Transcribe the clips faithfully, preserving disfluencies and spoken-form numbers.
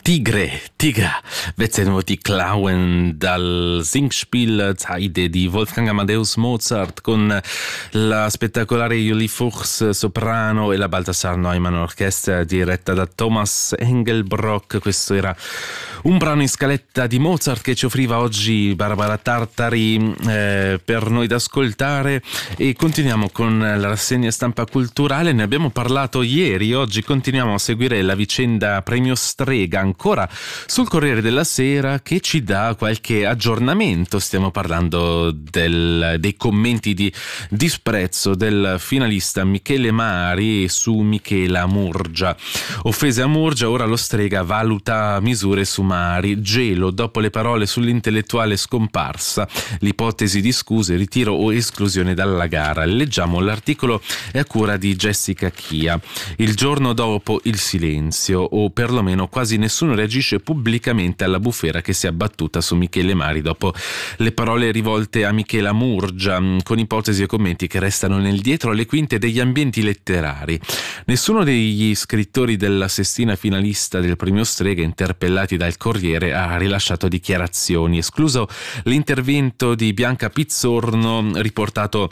Tigre, Tiger, wir die Klauen dal Singspiel Zeide di Wolfgang Amadeus Mozart con la spettacolare Uli Fuchs soprano e la Balthasar Neumann orchestra diretta da Thomas Engelbrock. Questo era un brano in scaletta di Mozart che ci offriva oggi Barbara Tartari eh, per noi da ascoltare, e continuiamo con la rassegna stampa culturale. Ne abbiamo parlato ieri, oggi continuiamo a seguire la vicenda Premio Strega ancora sul Corriere della Sera, che ci dà qualche aggiornamento. Stiamo parlando del, dei commenti di disprezzo del finalista Michele Mari su Michela Murgia. Offese a Murgia, ora lo Strega valuta misure su Mari. Gelo dopo le parole sull'intellettuale scomparsa, l'ipotesi di scuse, ritiro o esclusione dalla gara. Leggiamo l'articolo, è a cura di Jessica Chia. Il giorno dopo il silenzio, o perlomeno quasi nessuno reagisce pubblicamente alla bufera che si è abbattuta su Michele Mari dopo le parole rivolte a Michela Murgia, con ipotesi e commenti che restano nel dietro le quinte degli ambienti letterari. Nessuno degli scrittori della sestina finalista del Premio Strega interpellati dal Corriere ha rilasciato dichiarazioni, escluso l'intervento di Bianca Pizzorno riportato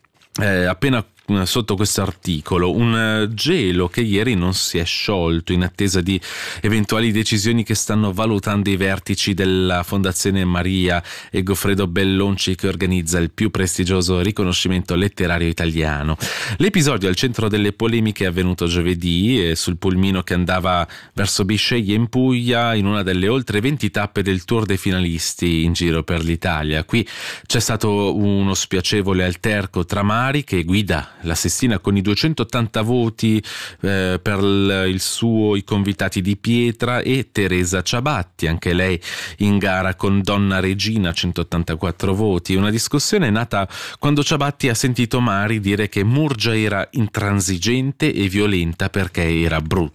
eh, appena sotto questo articolo. Un gelo che ieri non si è sciolto in attesa di eventuali decisioni che stanno valutando i vertici della Fondazione Maria e Goffredo Bellonci, che organizza il più prestigioso riconoscimento letterario italiano. L'episodio al centro delle polemiche è avvenuto giovedì sul pulmino che andava verso Bisceglie in Puglia, in una delle oltre venti tappe del Tour dei finalisti in giro per l'Italia. Qui c'è stato uno spiacevole alterco tra Mari, che guida la sestina con i duecentottanta voti eh, per il suo I convitati di pietra, e Teresa Ciabatti, anche lei in gara con Donna Regina, centottantaquattro voti. Una discussione nata quando Ciabatti ha sentito Mari dire che Murgia era intransigente e violenta perché era brutta.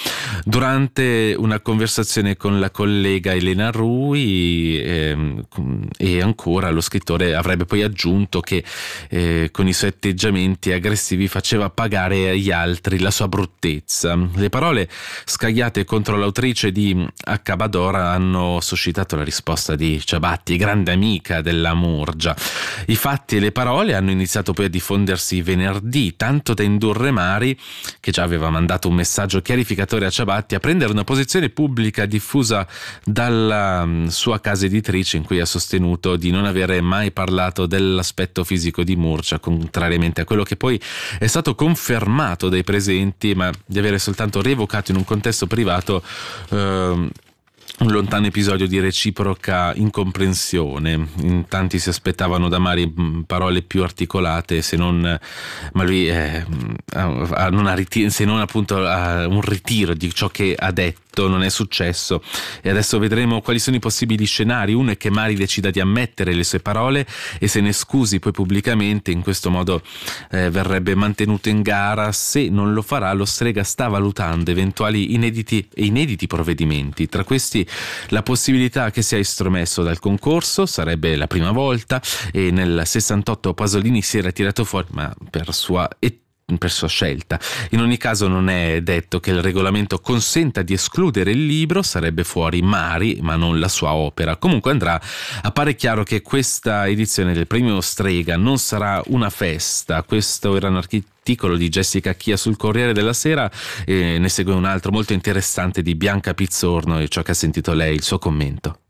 Durante una conversazione con la collega Elena Rui eh, e ancora lo scrittore avrebbe poi aggiunto che eh, con i suoi atteggiamenti aggressivi faceva pagare agli altri la sua bruttezza. Le parole scagliate contro l'autrice di Accabadora hanno suscitato la risposta di Ciabatti, grande amica della Murgia. I fatti e le parole hanno iniziato poi a diffondersi venerdì, tanto da indurre Mari, che già aveva mandato un messaggio chiarificatore a Ciabatti, a prendere una posizione pubblica diffusa dalla sua casa editrice, in cui ha sostenuto di non avere mai parlato dell'aspetto fisico di Murgia, contrariamente a quello che poi è stato confermato dai presenti, ma di avere soltanto rievocato in un contesto privato eh, un lontano episodio di reciproca incomprensione. In tanti si aspettavano da Mari parole più articolate, se non ma lui eh, a, non ha ritiro, se non appunto a un ritiro di ciò che ha detto. Non è successo, e adesso vedremo quali sono i possibili scenari. Uno è che Mari decida di ammettere le sue parole e se ne scusi poi pubblicamente. In questo modo eh, verrebbe mantenuto in gara. Se non lo farà, lo Strega sta valutando eventuali inediti e inediti provvedimenti, tra questi la possibilità che sia estromesso dal concorso, sarebbe la prima volta, e nel sessantotto Pasolini si era tirato fuori, ma per sua età, per sua scelta. In ogni caso non è detto che il regolamento consenta di escludere il libro, sarebbe fuori Mari ma non la sua opera. Comunque andrà, appare chiaro che questa edizione del Premio Strega non sarà una festa. Questo era un articolo di Jessica Chia sul Corriere della Sera, e ne segue un altro molto interessante di Bianca Pizzorno e ciò che ha sentito lei, il suo commento.